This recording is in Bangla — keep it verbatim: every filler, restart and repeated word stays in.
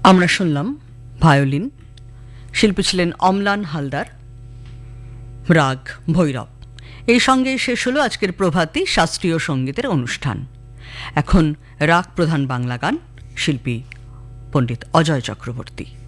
আমরা শুনলাম ভায়োলিন, শিল্পী ছিলেন অম্লান হালদার, রাগ ভৈরব। এই সঙ্গে শেষ হলো আজকের প্রভাতী শাস্ত্রীয় সঙ্গীতের অনুষ্ঠান। এখন রাগ প্রধান বাংলা গান, শিল্পী পণ্ডিত অজয় চক্রবর্তী।